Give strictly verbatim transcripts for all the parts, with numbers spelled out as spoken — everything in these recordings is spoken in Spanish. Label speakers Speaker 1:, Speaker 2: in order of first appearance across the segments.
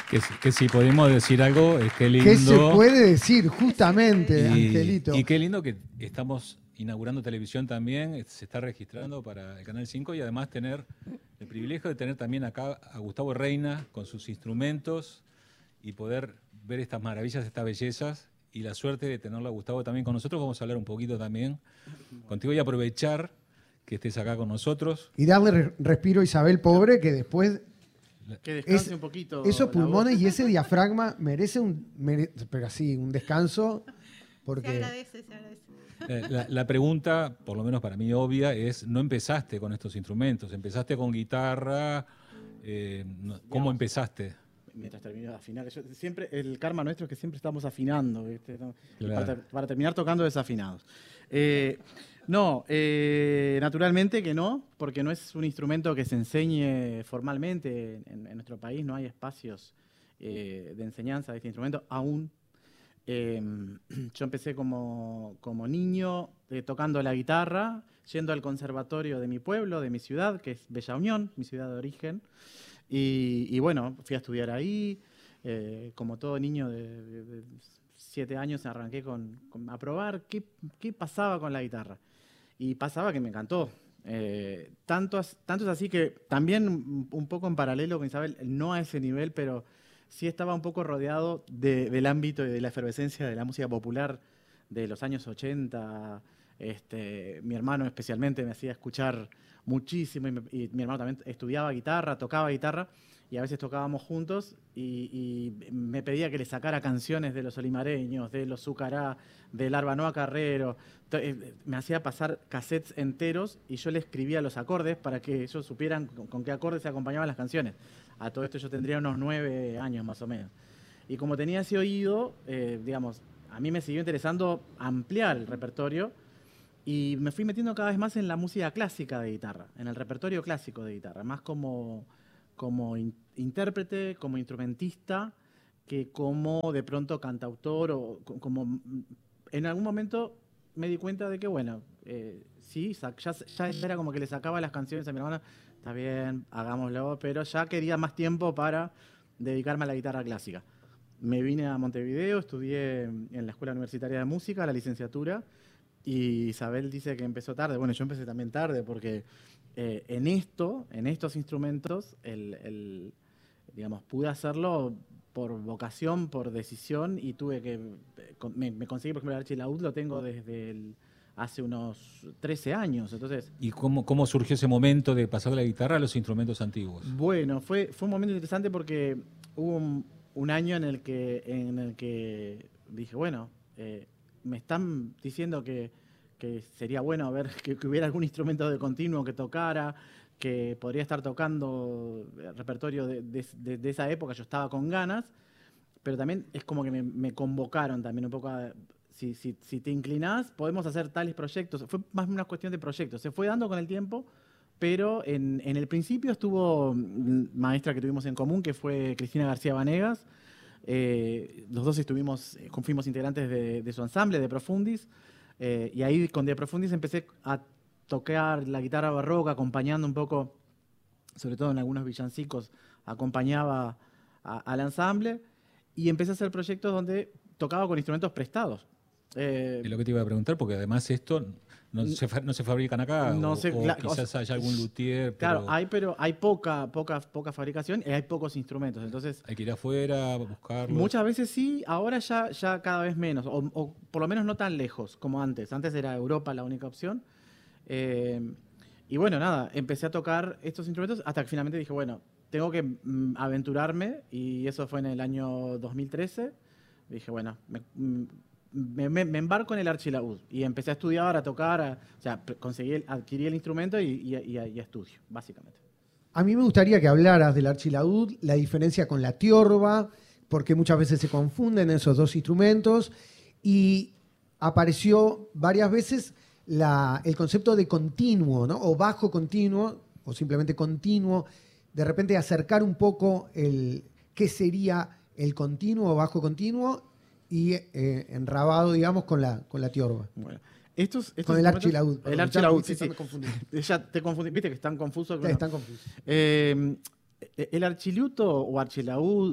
Speaker 1: Que, que si podemos decir algo, es que lindo.
Speaker 2: ¿Qué se puede decir, justamente,
Speaker 1: y,
Speaker 2: Angelito?
Speaker 1: Y qué lindo que estamos inaugurando televisión también, se está registrando para el Canal cinco y además tener el privilegio de tener también acá a Gustavo Reina con sus instrumentos y poder ver estas maravillas, estas bellezas y la suerte de tenerlo a Gustavo también con nosotros. Vamos a hablar un poquito también contigo y aprovechar que estés acá con nosotros.
Speaker 2: Y darle re respiro a Isabel, pobre, que después...
Speaker 3: Que descanse
Speaker 2: es,
Speaker 3: un poquito.
Speaker 2: Esos pulmones y ese diafragma merece un, mere, pero así, un descanso. Porque...
Speaker 4: Se agradece, se agradece.
Speaker 1: La, la pregunta, por lo menos para mí obvia, es, no empezaste con estos instrumentos, empezaste con guitarra, eh, ¿cómo empezaste?
Speaker 3: Mientras termino de afinar, yo, siempre, el karma nuestro es que siempre estamos afinando, ¿viste? ¿No?
Speaker 1: Claro.
Speaker 3: para, para terminar tocando desafinados. Eh, no, eh, naturalmente que no, porque no es un instrumento que se enseñe formalmente en, en nuestro país, no hay espacios eh, de enseñanza de este instrumento aún. Eh, yo empecé como, como niño eh, tocando la guitarra, yendo al conservatorio de mi pueblo, de mi ciudad, que es Bella Unión, mi ciudad de origen. Y, y bueno, fui a estudiar ahí. Eh, como todo niño de, de, de siete años arranqué con, con, a probar qué, qué pasaba con la guitarra. Y pasaba que me encantó. Eh, tanto, tanto es así que también un poco en paralelo con Isabel, no a ese nivel, pero... sí estaba un poco rodeado de, del ámbito y de la efervescencia de la música popular de los años ochenta. Este, mi hermano especialmente me hacía escuchar muchísimo y, me, y mi hermano también estudiaba guitarra, tocaba guitarra y a veces tocábamos juntos y, y me pedía que le sacara canciones de los olimareños, de los Zucará, del Arbanoa Carrero. Me hacía pasar cassettes enteros y yo le escribía los acordes para que ellos supieran con, con qué acordes se acompañaban las canciones. A todo esto yo tendría unos nueve años más o menos. Y como tenía ese oído, eh, digamos, a mí me siguió interesando ampliar el repertorio y me fui metiendo cada vez más en la música clásica de guitarra, en el repertorio clásico de guitarra, más como, como in, intérprete, como instrumentista, que como de pronto cantautor o como... En algún momento me di cuenta de que, bueno, eh, sí, ya, ya era como que le sacaba las canciones a mi hermana. Está bien, hagámoslo, pero ya quería más tiempo para dedicarme a la guitarra clásica. Me vine a Montevideo, estudié en la Escuela Universitaria de Música, la licenciatura, y Isabel dice que empezó tarde. Bueno, yo empecé también tarde porque eh, en esto, en estos instrumentos, el, el, digamos, pude hacerlo por vocación, por decisión, y tuve que... Me, me conseguí, por ejemplo, el archilaúd, lo tengo desde el... hace unos trece años, entonces...
Speaker 1: ¿Y cómo, cómo surgió ese momento de pasar de la guitarra a los instrumentos antiguos?
Speaker 3: Bueno, fue, fue un momento interesante porque hubo un, un año en el que, en el que dije, bueno, eh, me están diciendo que, que sería bueno ver que, que hubiera algún instrumento de continuo que tocara, que podría estar tocando el repertorio de, de, de, de esa época, yo estaba con ganas, pero también es como que me, me convocaron también un poco a... Si, si, si te inclinás, podemos hacer tales proyectos. Fue más una cuestión de proyectos. Se fue dando con el tiempo, pero en, en el principio estuvo maestra que tuvimos en común, que fue Cristina García Vanegas. Eh, los dos estuvimos, fuimos integrantes de, de su ensamble, de Profundis. Eh, y ahí con De Profundis empecé a tocar la guitarra barroca, acompañando un poco, sobre todo en algunos villancicos, acompañaba a, al ensamble. Y empecé a hacer proyectos donde tocaba con instrumentos prestados.
Speaker 1: Eh, es lo que te iba a preguntar, porque además esto no se, no se fabrican acá,
Speaker 3: no
Speaker 1: o,
Speaker 3: sé,
Speaker 1: o
Speaker 3: la,
Speaker 1: quizás
Speaker 3: o,
Speaker 1: haya algún luthier.
Speaker 3: Claro,
Speaker 1: pero
Speaker 3: hay, pero hay poca, poca, poca fabricación y hay pocos instrumentos. Entonces,
Speaker 1: hay que ir afuera a buscarlos.
Speaker 3: Muchas veces sí, ahora ya, ya cada vez menos, o, o por lo menos no tan lejos como antes. Antes era Europa la única opción. Eh, y bueno, nada, empecé a tocar estos instrumentos hasta que finalmente dije, bueno, tengo que mm, aventurarme, y eso fue en el año dos mil trece. Dije, bueno, me, me, me, me embarco en el archilaúd y empecé a estudiar, a tocar, a, o sea, conseguí, el, adquirí el instrumento y, y, y, y estudio, básicamente.
Speaker 2: A mí me gustaría que hablaras del archilaúd, la diferencia con la tiorba, porque muchas veces se confunden esos dos instrumentos, y apareció varias veces la, el concepto de continuo, ¿no? O bajo continuo, o simplemente continuo, de repente acercar un poco el qué sería el continuo o bajo continuo y eh, enrabado, digamos, con la, con la tiorba.
Speaker 3: Bueno, estos, estos
Speaker 2: con el archilaúd.
Speaker 3: El archilaúd, sí, sí. Ya te confundí, viste que están confusos.
Speaker 2: Bueno, están confusos.
Speaker 3: Eh, El archiluto o archilaúd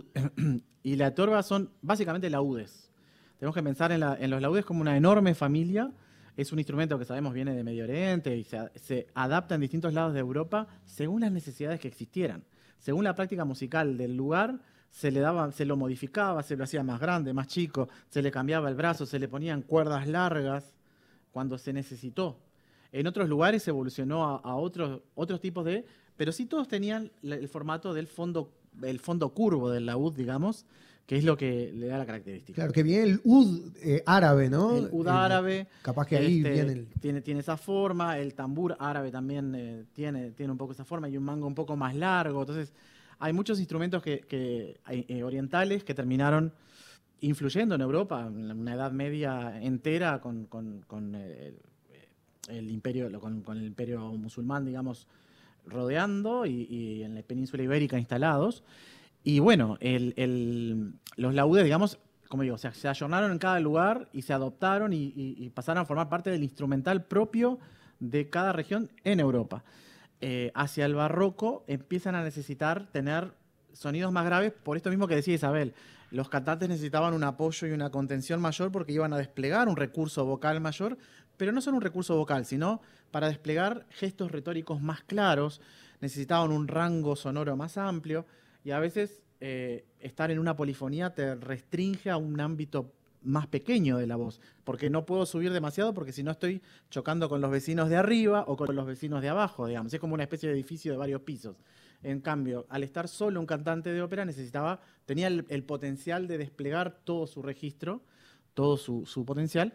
Speaker 3: y la tiorba son básicamente laúdes. Tenemos que pensar en, la, en los laúdes como una enorme familia. Es un instrumento que sabemos viene de Medio Oriente y se, se adapta en distintos lados de Europa según las necesidades que existieran. Según la práctica musical del lugar, se le daba, se lo modificaba, se lo hacía más grande, más chico, se le cambiaba el brazo, se le ponían cuerdas largas cuando se necesitó. En otros lugares evolucionó a, a otros, otros tipos de... Pero sí todos tenían el formato del fondo, el fondo curvo del laúd, digamos, que es lo que le da la característica.
Speaker 2: Claro, que viene el ud eh, árabe, ¿no?
Speaker 3: El ud árabe.
Speaker 2: El, capaz que ahí
Speaker 3: este,
Speaker 2: viene el...
Speaker 3: Tiene, tiene esa forma, el tambur árabe también eh, tiene, tiene un poco esa forma y un mango un poco más largo. Entonces, hay muchos instrumentos que, que, eh, orientales que terminaron influyendo en Europa, en una Edad Media entera con, con, con, el, el imperio, con, con el imperio musulmán, digamos, rodeando y, y en la península ibérica instalados. Y bueno, el, el, los laúdes, digamos, como digo, se, se ayornaron en cada lugar y se adoptaron y, y, y pasaron a formar parte del instrumental propio de cada región en Europa. Eh, hacia el barroco empiezan a necesitar tener sonidos más graves, por esto mismo que decía Isabel. Los cantantes necesitaban un apoyo y una contención mayor porque iban a desplegar un recurso vocal mayor, pero no solo un recurso vocal, sino para desplegar gestos retóricos más claros, necesitaban un rango sonoro más amplio y a veces eh, estar en una polifonía te restringe a un ámbito más pequeño de la voz, porque no puedo subir demasiado porque si no estoy chocando con los vecinos de arriba o con los vecinos de abajo, digamos. Es como una especie de edificio de varios pisos. En cambio, al estar solo un cantante de ópera necesitaba, tenía el, el potencial de desplegar todo su registro, todo su, su potencial,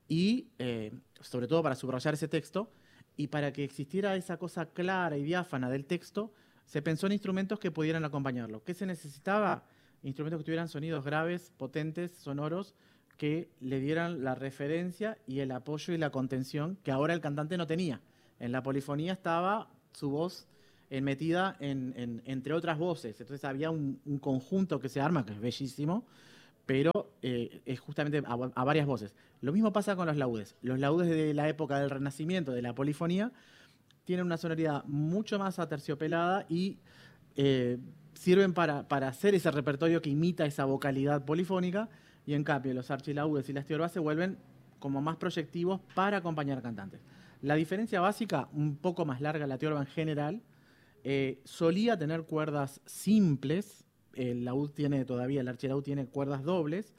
Speaker 3: y eh, sobre todo para subrayar ese texto, y para que existiera esa cosa clara y diáfana del texto, se pensó en instrumentos que pudieran acompañarlo. ¿Qué se necesitaba? Instrumentos que tuvieran sonidos graves, potentes, sonoros, que le dieran la referencia y el apoyo y la contención que ahora el cantante no tenía. En la polifonía estaba su voz en metida en, en, entre otras voces. Entonces había un, un conjunto que se arma, que es bellísimo, pero eh, es justamente a, a varias voces. Lo mismo pasa con los laúdes. Los laúdes de la época del Renacimiento, de la polifonía, tienen una sonoridad mucho más aterciopelada y eh, sirven para, para hacer ese repertorio que imita esa vocalidad polifónica, y en cambio los archilaúdes y las tiorbas se vuelven como más proyectivos para acompañar cantantes. La diferencia básica, un poco más larga la tiorba en general, eh, solía tener cuerdas simples, el laúd tiene todavía, el archilaúd tiene cuerdas dobles,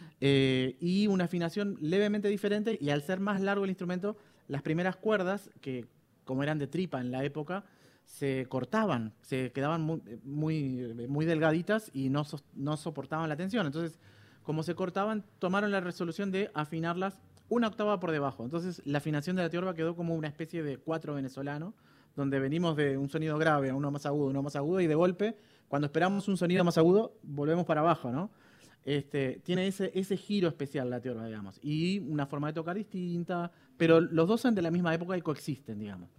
Speaker 3: eh, y una afinación levemente diferente, y al ser más largo el instrumento, las primeras cuerdas, que como eran de tripa en la época, se cortaban, se quedaban muy, muy, muy delgaditas y no, so, no soportaban la tensión. Entonces, como se cortaban, tomaron la resolución de afinarlas una octava por debajo. Entonces, la afinación de la tiorba quedó como una especie de cuatro venezolano, donde venimos de un sonido grave a uno más agudo, uno más agudo, y de golpe, cuando esperamos un sonido más agudo, volvemos para abajo, ¿no? Este, tiene ese, ese giro especial la tiorba, digamos, y una forma de tocar distinta, pero los dos son de la misma época y coexisten, digamos.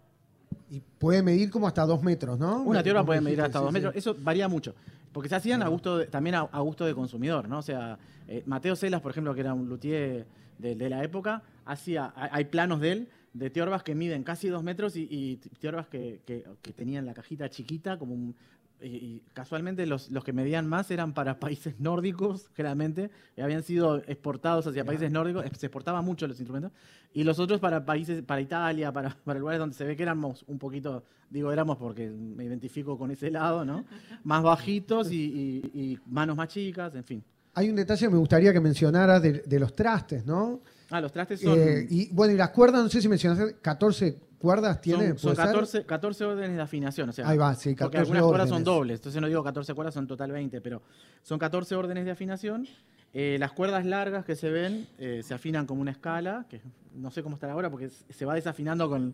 Speaker 2: Y puede medir como hasta dos metros, ¿no?
Speaker 3: Una tiorba puede medir hasta
Speaker 2: sí,
Speaker 3: dos metros,
Speaker 2: sí.
Speaker 3: Eso varía mucho, porque se hacían a gusto de, también a, a gusto de consumidor, ¿no? O sea, eh, Mateo Celas, por ejemplo, que era un luthier de, de la época, hacía, hay planos de él, de tiorvas que miden casi dos metros y, y tiorvas que, que, que tenían la cajita chiquita, como un, y, y casualmente los, los que medían más eran para países nórdicos, generalmente, y habían sido exportados hacia países nórdicos, se exportaban mucho los instrumentos, y los otros para países, para Italia, para, para lugares donde se ve que éramos un poquito, digo éramos porque me identifico con ese lado, ¿no? Más bajitos y, y, y manos más chicas, en fin.
Speaker 2: Hay un detalle que me gustaría que mencionaras de, de los trastes, ¿no?
Speaker 3: Ah, los trastes son...
Speaker 2: Eh, y bueno, y las cuerdas, no sé si mencionaste, catorce cuerdas tiene.
Speaker 3: Son, son catorce, catorce órdenes de afinación. O sea,
Speaker 2: ahí va, sí, catorce
Speaker 3: porque algunas cuerdas
Speaker 2: órdenes.
Speaker 3: son dobles, entonces no digo catorce cuerdas, son total veinte, pero son catorce órdenes de afinación. Eh, las cuerdas largas que se ven eh, se afinan como una escala, que no sé cómo está ahora porque se va desafinando con...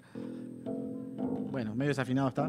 Speaker 3: Bueno, medio desafinado está.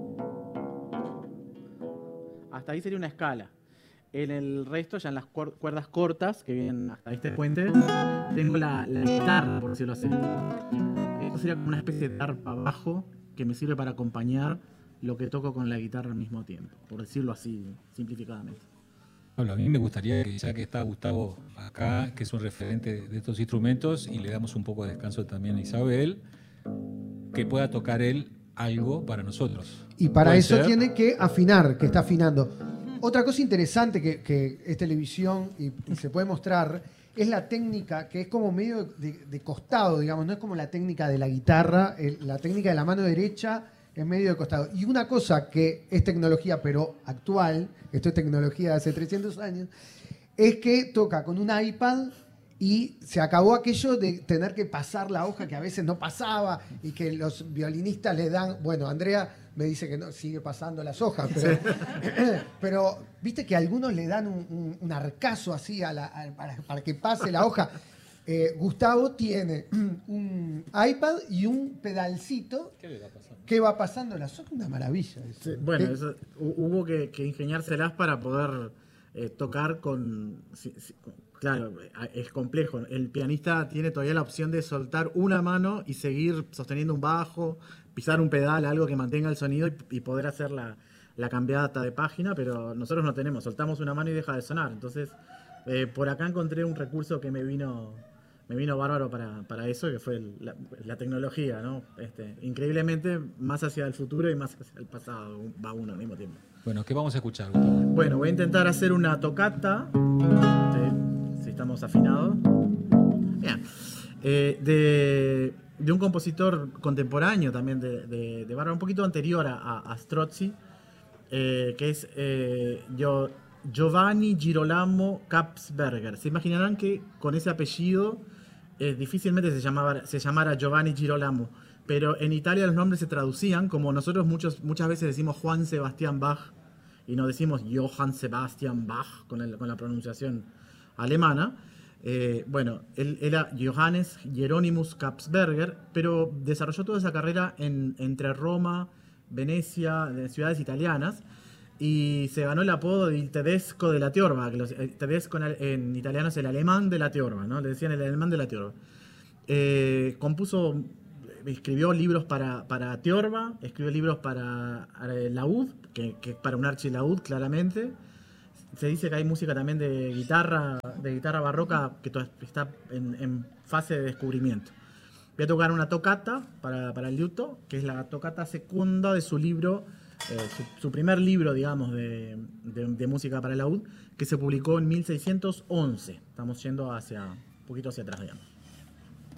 Speaker 3: Hasta ahí sería una escala. En el resto, ya en las cuerdas cortas, que vienen hasta este puente, tengo la, la guitarra, por decirlo así. Esto sería como una especie de arpa bajo que me sirve para acompañar lo que toco con la guitarra al mismo tiempo, por decirlo así, simplificadamente.
Speaker 1: Pablo, a mí me gustaría, que ya que está Gustavo acá, que es un referente de estos instrumentos, y le damos un poco de descanso también a Isabel, que pueda tocar él algo para nosotros.
Speaker 2: Y para
Speaker 1: Puede
Speaker 2: eso
Speaker 1: ser.
Speaker 2: tiene que afinar, que está afinando. Otra cosa interesante que, que es televisión y, y se puede mostrar es la técnica que es como medio de, de costado, digamos, no es como la técnica de la guitarra, el- la técnica de la mano derecha es medio de costado. Y una cosa que es tecnología, pero actual, esto es tecnología de hace trescientos años, es que toca con un iPad y se acabó aquello de tener que pasar la hoja que a veces no pasaba y que los violinistas le dan, bueno, Andrea me dice que no sigue pasando las hojas, pero, pero viste que algunos le dan un, un- un arcazo así a la- a- para, para que pase la hoja. Eh, Gustavo tiene un iPad y un pedalcito
Speaker 1: ¿Qué le va pasando?
Speaker 2: que va pasando las hojas, una maravilla. eso.
Speaker 3: Sí, bueno,
Speaker 2: Eh,
Speaker 3: eso, hu- hubo que, que ingeniárselas para poder eh, tocar con... sí, sí, claro, es complejo. El pianista tiene todavía la opción de soltar una mano y seguir sosteniendo un bajo, pisar un pedal, algo que mantenga el sonido y, y poder hacer la, la cambiada de página, pero nosotros no tenemos. Soltamos una mano y deja de sonar. Entonces, eh, por acá encontré un recurso que me vino... Me vino bárbaro para, para eso, que fue el- la, la tecnología, ¿no? Este, increíblemente más hacia el futuro y más hacia el pasado, va uno al mismo tiempo.
Speaker 1: Bueno, ¿qué vamos a escuchar, Gustavo?
Speaker 3: Bueno, voy a intentar hacer una tocata, de- si estamos afinados. Bien. Eh, de, de un compositor contemporáneo también de, de, de Bárbara, un poquito anterior a, a Strozzi, eh, que es eh, Gio- Giovanni Girolamo Kapsberger. Se imaginarán que con ese apellido eh, difícilmente se llamaba, se llamara Giovanni Girolamo, pero en Italia los nombres se traducían como nosotros muchos, muchas veces decimos Juan Sebastián Bach y no decimos Johann Sebastian Bach con, el- con la pronunciación alemana. Eh, bueno, él era Johannes Hieronymus Kapsberger, pero desarrolló toda esa carrera en, entre Roma, Venecia, de ciudades italianas, y se ganó el apodo de Il Tedesco de la Tiorba, que los, el tedesco en, en italiano es el alemán de la Tiorba, ¿no? Le decían el alemán de la Tiorba. Eh, compuso, escribió libros para, para Tiorba, escribió libros para eh, laúd, que, que es para un archilaúd, claramente. Se dice que hay música también de guitarra, de guitarra barroca que to- está en, en fase de descubrimiento. Voy a tocar una tocata para, para el liuto, que es la tocata segunda de su libro, eh, su, su primer libro, digamos, de, de- de música para el laúd, que se publicó en mil seiscientos once. Estamos yendo hacia un poquito hacia atrás, digamos.